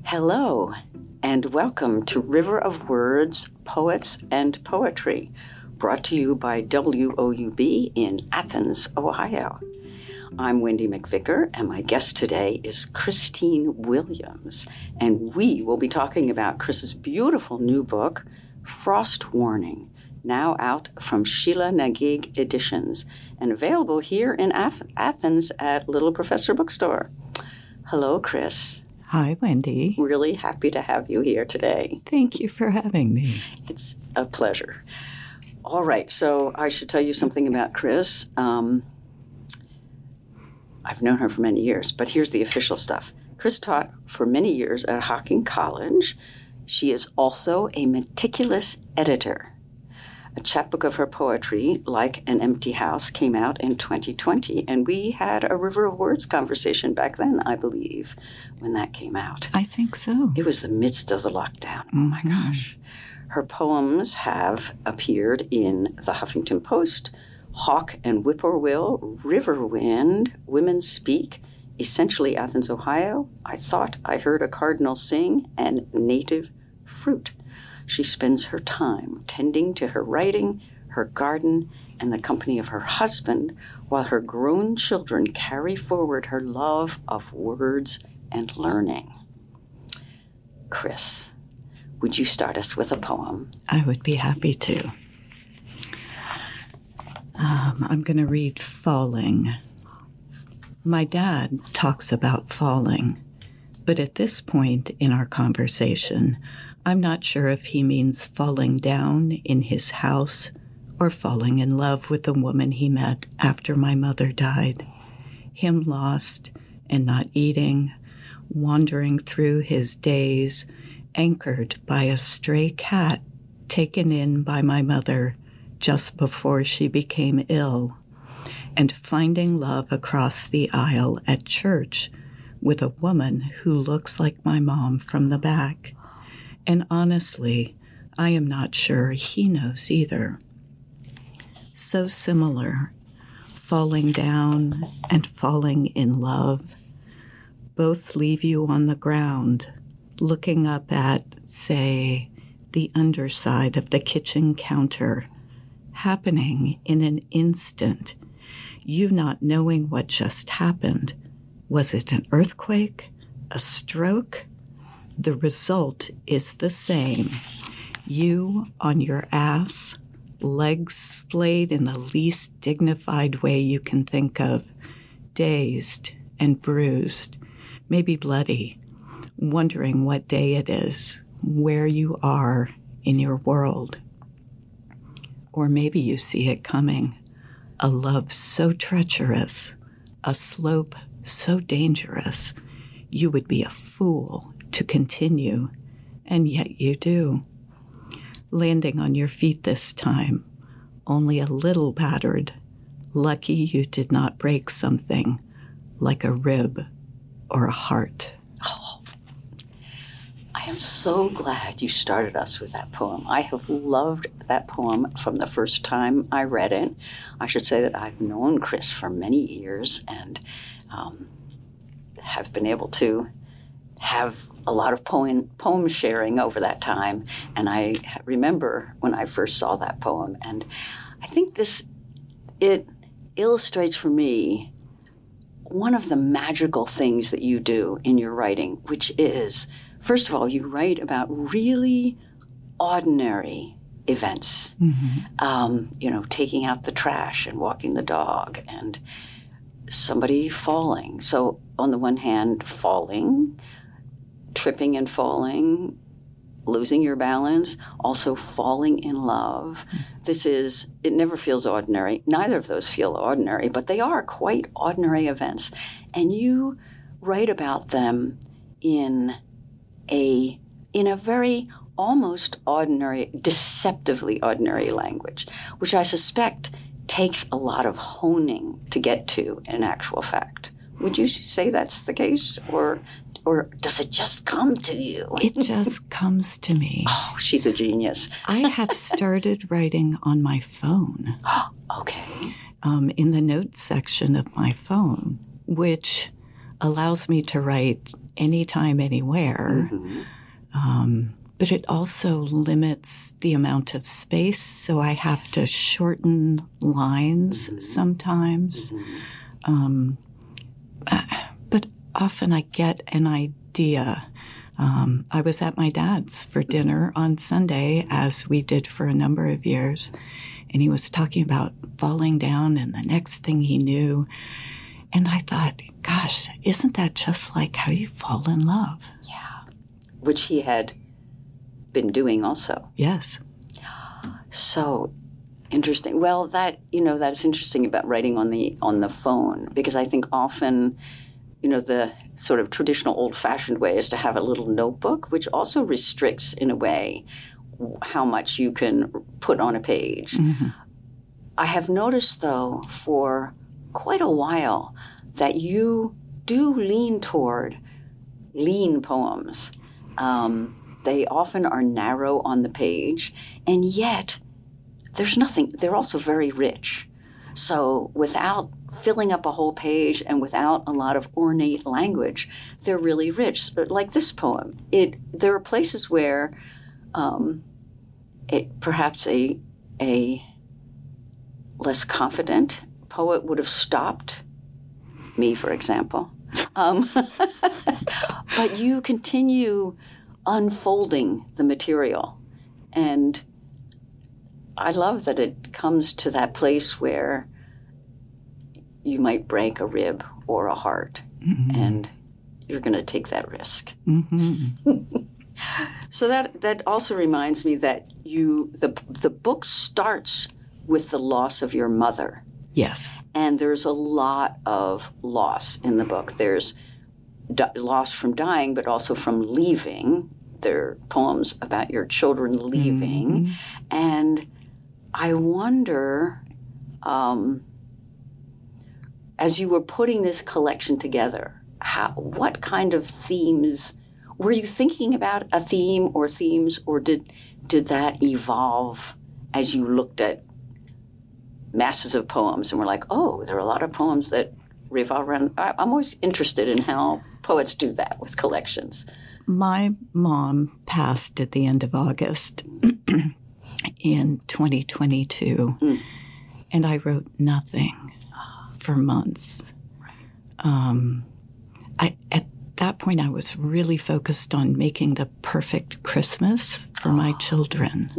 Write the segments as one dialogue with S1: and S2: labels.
S1: Hello, and welcome to River of Words, Poets, and Poetry, brought to you by WOUB in Athens, Ohio. I'm Wendy McVicker, and my guest today is Christine Williams, and we will be talking about Chris's beautiful new book, Frost Warning, now out from Sheila Nageeg Editions, and available here in Athens at Little Professor Bookstore. Hello, Chris.
S2: Hi, Wendy.
S1: Really happy to have you here today.
S2: Thank you for having me.
S1: It's a pleasure. All right, so I should tell you something about Chris. I've known her for many years, but here's the official stuff. Chris taught for many years at Hocking College. She is also a meticulous editor. A chapbook of her poetry, Like an Empty House, came out in 2020, and we had a River of Words conversation back then, I believe, when that came out.
S2: I think so.
S1: It was the midst of the lockdown. Oh, my gosh. Her poems have appeared in the Huffington Post, Hawk and Whippoorwill, Riverwind, Women Speak, Essentially Athens, Ohio, I Thought I Heard a Cardinal Sing, and Native Fruit. She spends her time tending to her writing, her garden, and the company of her husband, while her grown children carry forward her love of words and learning. Chris, would you start us with a poem?
S2: I would be happy to. I'm going to read Falling. My dad talks about falling, but at this point in our conversation, I'm not sure if he means falling down in his house or falling in love with the woman he met after my mother died. Him lost and not eating, wandering through his days, anchored by a stray cat taken in by my mother just before she became ill, and finding love across the aisle at church with a woman who looks like my mom from the back. And honestly, I am not sure he knows either. So similar, falling down and falling in love. Both leave you on the ground, looking up at, say, the underside of the kitchen counter, happening in an instant, you not knowing what just happened. Was it an earthquake? A stroke? The result is the same. You on your ass, legs splayed in the least dignified way you can think of, dazed and bruised, maybe bloody, wondering what day it is, where you are in your world. Or maybe you see it coming, a love so treacherous, a slope so dangerous, you would be a fool to continue, and yet you do. Landing on your feet this time, only a little battered, lucky you did not break something like a rib or a heart.
S1: Oh, I am so glad you started us with that poem. I have loved that poem from the first time I read it. I should say that I've known Chris for many years and have been able to have a lot of poem sharing over that time. And I remember when I first saw that poem. And I think it illustrates for me one of the magical things that you do in your writing, which is, first of all, you write about really ordinary events. Mm-hmm. Taking out the trash and walking the dog and somebody falling. So on the one hand, falling, tripping and falling, losing your balance, also falling in love. It never feels ordinary. Neither of those feel ordinary, but they are quite ordinary events. And you write about them in a very almost ordinary, deceptively ordinary language, which I suspect takes a lot of honing to get to in actual fact. Would you say that's the case, or does it just come to you?
S2: It just comes to me.
S1: Oh, she's a genius.
S2: I have started writing on my phone.
S1: Okay.
S2: In the notes section of my phone, which allows me to write anytime, anywhere. But it also limits the amount of space, so I have to shorten lines sometimes. But often I get an idea. I was at my dad's for dinner on Sunday, as we did for a number of years, and he was talking about falling down and the next thing he knew. And I thought, gosh, isn't that just like how you fall in love?
S1: Yeah. Which he had been doing also.
S2: Yes.
S1: So interesting. Well, that's interesting about writing on the phone, because I think often, the sort of traditional old-fashioned way is to have a little notebook, which also restricts, in a way, how much you can put on a page. I have noticed, though, for quite a while that you do lean toward lean poems. They often are narrow on the page, and yet they're also very rich. So without filling up a whole page and without a lot of ornate language, they're really rich. Like this poem, there are places where perhaps a less confident poet would have stopped, me, for example. But you continue unfolding the material. And I love that it comes to that place where you might break a rib or a heart, and you're going to take that risk. So that also reminds me that the book starts with the loss of your mother.
S2: Yes.
S1: And there's a lot of loss in the book. There's loss from dying, but also from leaving. There are poems about your children leaving. And I wonder, as you were putting this collection together, what kind of themes, were you thinking about a theme or themes, or did that evolve as you looked at masses of poems and were like, oh, there are a lot of poems that revolve around? I'm always interested in how poets do that with collections.
S2: My mom passed at the end of August in 2022, and I wrote nothing for months. At that point, I was really focused on making the perfect Christmas for my children.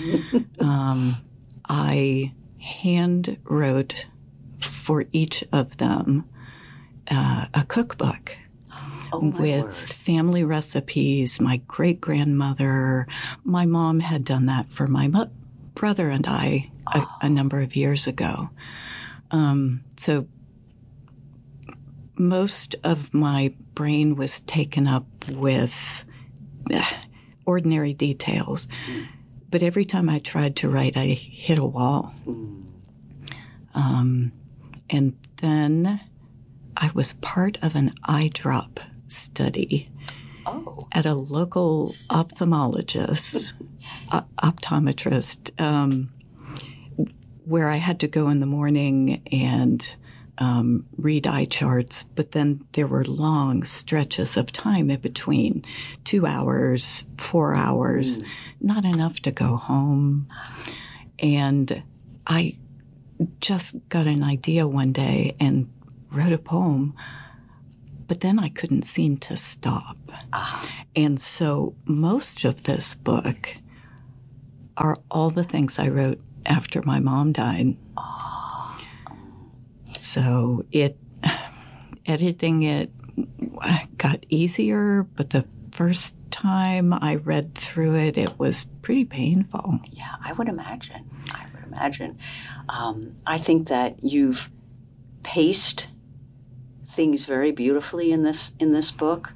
S2: I hand wrote for each of them a cookbook with family recipes. My great-grandmother, my mom had done that for my brother and I a number of years ago. So most of my brain was taken up with ordinary details. But every time I tried to write, I hit a wall. And then I was part of an eye drop study at a local ophthalmologist, optometrist, where I had to go in the morning and read eye charts, but then there were long stretches of time in between, 2 hours, 4 hours, not enough to go home. And I just got an idea one day and wrote a poem, but then I couldn't seem to stop. And so most of this book are all the things I wrote after my mom died. So editing it got easier, but the first time I read through it, it was pretty painful.
S1: Yeah, I would imagine. I think that you've paced things very beautifully in this book.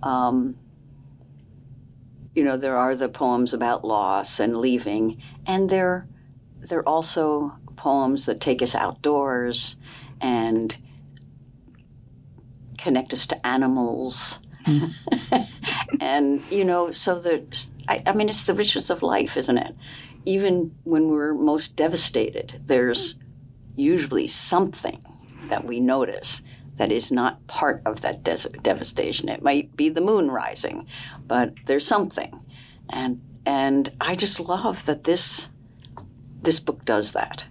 S1: There are the poems about loss and leaving, and they're also poems that take us outdoors and connect us to animals. And, so it's the richness of life, isn't it? Even when we're most devastated, there's usually something that we notice that is not part of that devastation. It might be the moon rising, but there's something. And I just love that this book does that.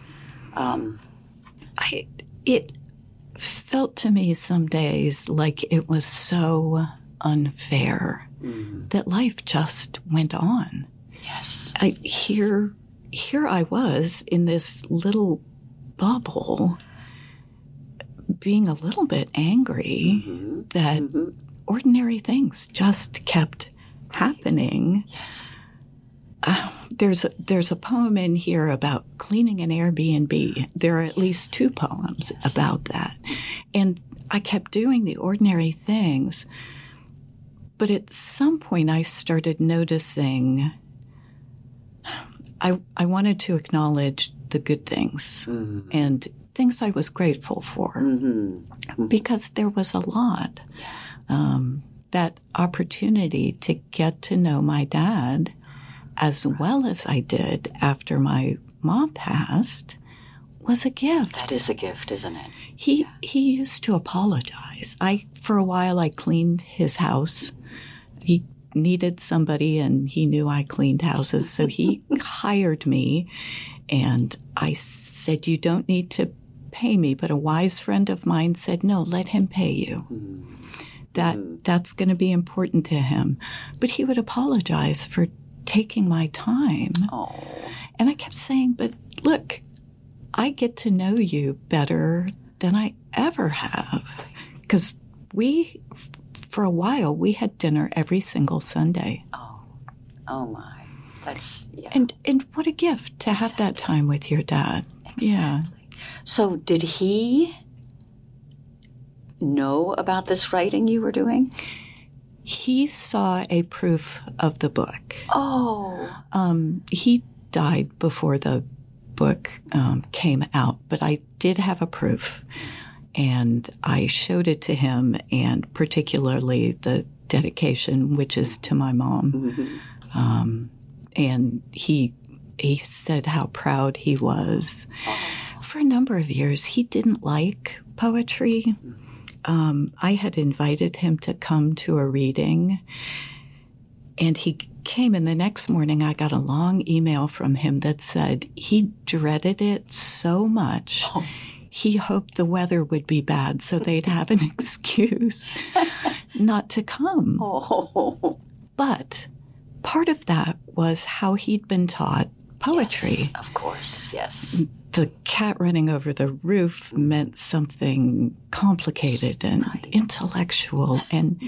S2: It felt to me some days like it was so unfair that life just went on.
S1: Yes.
S2: Here I was in this little bubble being a little bit angry that ordinary things just kept happening.
S1: Yes.
S2: There's a poem in here about cleaning an Airbnb. There are at least 2 poems about that. And I kept doing the ordinary things. But at some point I started noticing I wanted to acknowledge the good things and things I was grateful for because there was a lot. That opportunity to get to know my dad as well as I did after my mom passed was a gift.
S1: That is a gift, isn't it?
S2: He used to apologize. For a while I cleaned his house. He needed somebody and he knew I cleaned houses, so he hired me, and I said, "You don't need to pay me," but a wise friend of mine said, "No, let him pay you." That's going to be important to him. But he would apologize for taking my time.
S1: Oh.
S2: And I kept saying, "But look, I get to know you better than I ever have." Because for a while, we had dinner every single Sunday.
S1: Oh my. That's, yeah.
S2: And what a gift to have that time with your dad.
S1: Exactly.
S2: Yeah.
S1: So did he know about this writing you were doing?
S2: He saw a proof of the book.
S1: Oh.
S2: He died before the book came out, but I did have a proof. And I showed it to him, and particularly the dedication, which is to my mom. And he said how proud he was. For a number of years, he didn't like poetry. I had invited him to come to a reading, and he came, and the next morning I got a long email from him that said he dreaded it so much. He hoped the weather would be bad so they'd have an excuse not to come. But part of that was how he'd been taught poetry.
S1: Yes, of course, yes.
S2: The cat running over the roof meant something complicated and intellectual. And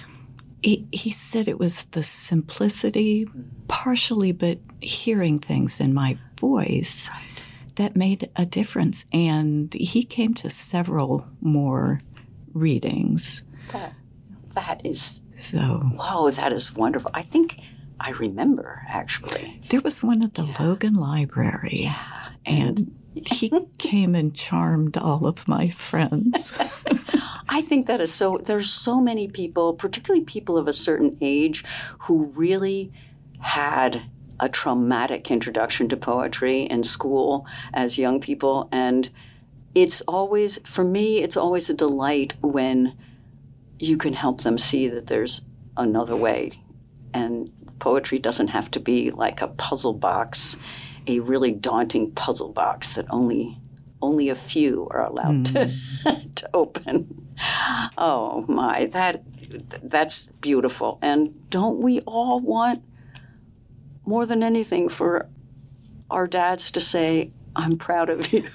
S2: he said it was the simplicity, partially, but hearing things in my voice that made a difference. And he came to several more readings.
S1: That is,
S2: so.
S1: Wow, that is wonderful. I think I remember, actually.
S2: There was one at the Logan Library.
S1: Yeah.
S2: And he came and charmed all of my friends.
S1: I think that is so, there's so many people, particularly people of a certain age, who really had a traumatic introduction to poetry in school as young people. And it's always, for me, it's always a delight when you can help them see that there's another way. And poetry doesn't have to be like a puzzle box, a really daunting puzzle box that only a few are allowed to open. Oh my, that's beautiful. And don't we all want, more than anything, for our dads to say, "I'm proud of you"?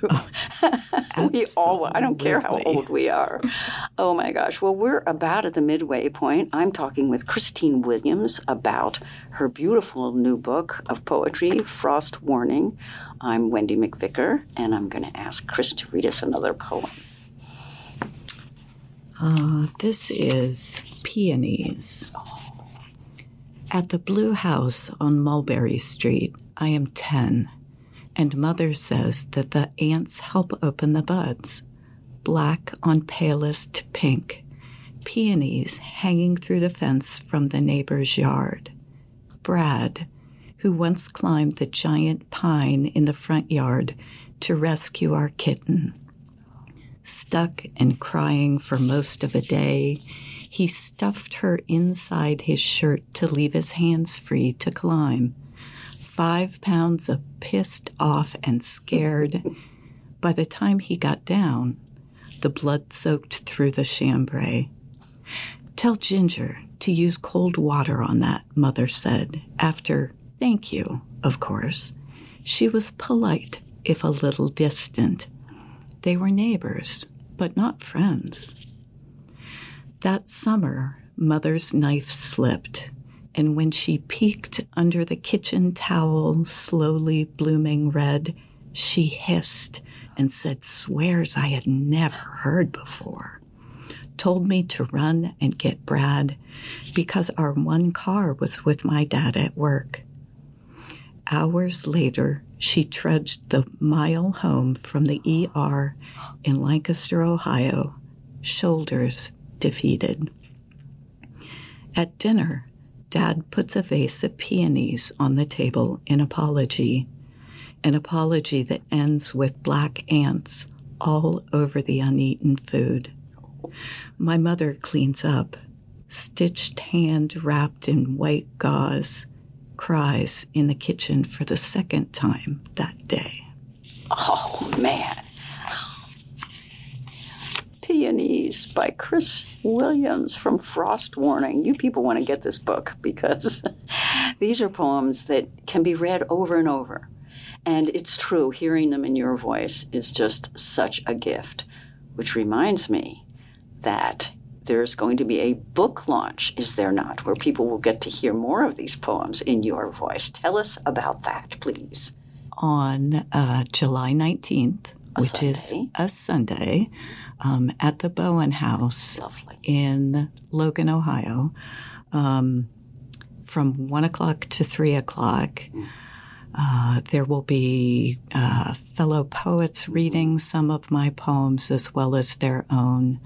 S1: We all, I don't care how old we are. Oh my gosh. Well, we're about at the midway point. I'm talking with Christine Williams about her beautiful new book of poetry, Frost Warning. I'm Wendy McVicker, and I'm going to ask Chris to read us another poem.
S2: This is Peonies. At the Blue House on Mulberry Street, I am 10, and Mother says that the ants help open the buds. Black on palest pink, peonies hanging through the fence from the neighbor's yard. Brad, who once climbed the giant pine in the front yard to rescue our kitten. Stuck and crying for most of a day, he stuffed her inside his shirt to leave his hands free to climb. 5 pounds of pissed off and scared. By the time he got down, the blood soaked through the chambray. Tell Ginger to use cold water on that, Mother said, after thank you, of course. She was polite, if a little distant. They were neighbors, but not friends. That summer, Mother's knife slipped, and when she peeked under the kitchen towel, slowly blooming red, she hissed and said swears I had never heard before. Told me to run and get Brad because our one car was with my dad at work. Hours later, she trudged the mile home from the ER in Lancaster, Ohio, shoulders defeated. At dinner, Dad puts a vase of peonies on the table in apology, an apology that ends with black ants all over the uneaten food. My mother cleans up, stitched hand wrapped in white gauze, cries in the kitchen for the second time that day.
S1: Oh, man. Peonies by Chris Williams from Frost Warning. You people want to get this book because these are poems that can be read over and over. And it's true, hearing them in your voice is just such a gift, which reminds me that there's going to be a book launch, is there not, where people will get to hear more of these poems in your voice. Tell us about that, please.
S2: On July 19th, which is a Sunday, at the Bowen House in Logan, Ohio, from 1 o'clock to 3 o'clock. There will be fellow poets reading some of my poems as well as their own.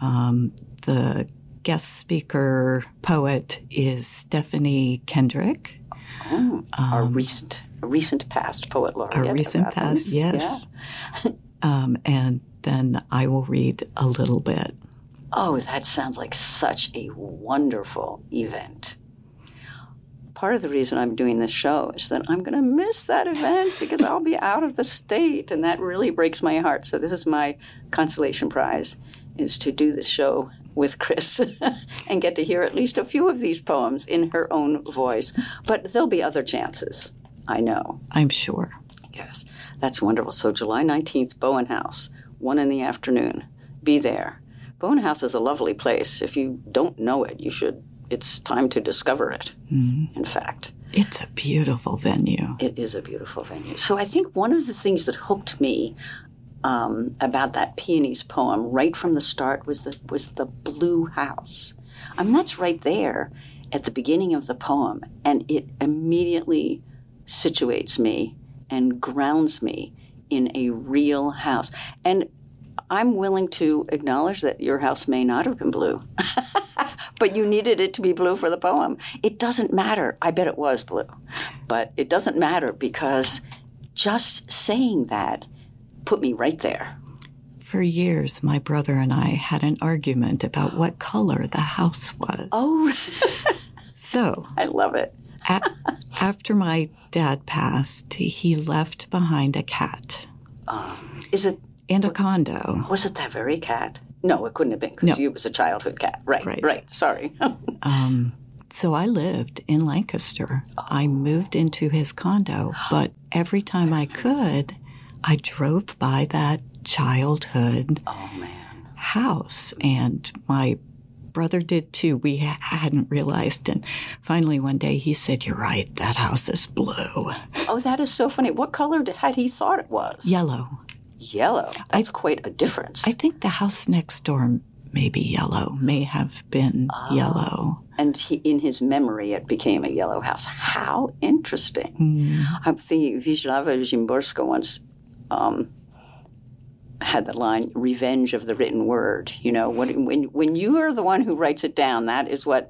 S2: The guest speaker poet is Stephanie Kendrick.
S1: Our recent past poet laureate.
S2: Our recent past, yes. Yeah. And then I will read a little bit.
S1: Oh, that sounds like such a wonderful event. Part of the reason I'm doing this show is that I'm going to miss that event because I'll be out of the state, and that really breaks my heart. So this is my consolation prize, is to do this show with Chris and get to hear at least a few of these poems in her own voice. But there'll be other chances, I know.
S2: I'm sure.
S1: Yes, that's wonderful. So July 19th, Bowen House, 1 in the afternoon. Be there. Bowen House is a lovely place. If you don't know it, you should. It's time to discover it, in fact.
S2: It's a beautiful venue.
S1: It is a beautiful venue. So I think one of the things that hooked me about that Peonies poem right from the start was the blue house. I mean, that's right there at the beginning of the poem, and it immediately situates me and grounds me in a real house. And I'm willing to acknowledge that your house may not have been blue, but you needed it to be blue for the poem. It doesn't matter. I bet it was blue, but it doesn't matter because just saying that put me right there.
S2: For years, my brother and I had an argument about what color the house was.
S1: Oh,
S2: so
S1: I love it.
S2: After my dad passed, he left behind a cat. And a condo.
S1: Was it that very cat? No, it couldn't have been because it was a childhood cat. Right. Sorry.
S2: So I lived in Lancaster. I moved into his condo, but every time I could, I drove by that childhood house. And my brother did too. We hadn't realized. And finally one day he said, "You're right, that house is blue."
S1: Oh, that is so funny. What color had he thought it was?
S2: Yellow.
S1: Yellow. That's quite a difference.
S2: I think the house next door may have been yellow.
S1: And in his memory, it became a yellow house. How interesting. I'm thinking Wisława Szymborska once had the line, "Revenge of the written word." You know, when you are the one who writes it down, that is what